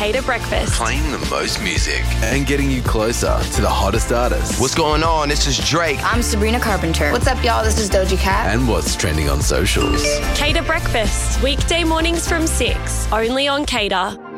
Cater Breakfast. Playing the most music. And getting you closer to the hottest artists. What's going on? This is Drake. I'm Sabrina Carpenter. What's up, y'all? This is Doja Cat. And what's trending on socials. Cater Breakfast, weekday mornings from 6, only on Cater.